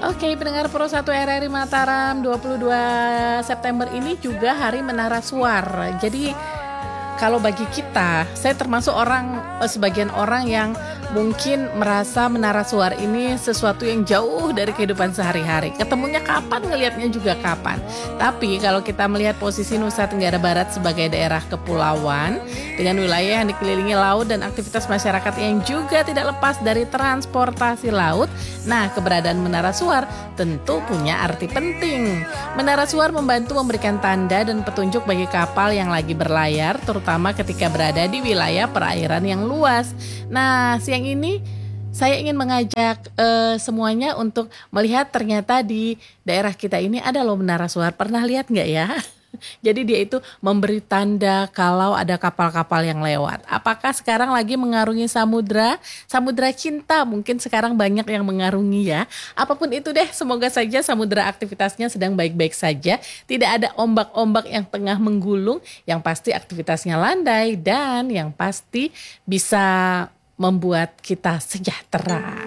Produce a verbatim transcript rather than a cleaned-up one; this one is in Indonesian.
Oke, pendengar Pro satu R R I Mataram, dua puluh dua September ini juga Hari Menara Suar. Jadi kalau bagi kita, saya termasuk orang eh, sebagian orang yang mungkin merasa Menara Suar ini sesuatu yang jauh dari kehidupan sehari-hari. Ketemunya kapan, ngelihatnya juga kapan. Tapi kalau kita melihat posisi Nusa Tenggara Barat sebagai daerah kepulauan dengan wilayah yang dikelilingi laut dan aktivitas masyarakat yang juga tidak lepas dari transportasi laut, nah keberadaan Menara Suar tentu punya arti penting. Menara Suar membantu memberikan tanda dan petunjuk bagi kapal yang lagi berlayar, terutama ketika berada di wilayah perairan yang luas. Nah, siang ini saya ingin mengajak uh, semuanya untuk melihat ternyata di daerah kita ini ada loh Menara Suar. Pernah lihat nggak ya? Jadi dia itu memberi tanda kalau ada kapal-kapal yang lewat. Apakah sekarang lagi mengarungi samudra? Samudra cinta mungkin sekarang banyak yang mengarungi ya. Apapun itu deh, semoga saja samudra aktivitasnya sedang baik-baik saja. Tidak ada ombak-ombak yang tengah menggulung. Yang pasti aktivitasnya landai dan yang pasti bisa membuat kita sejahtera.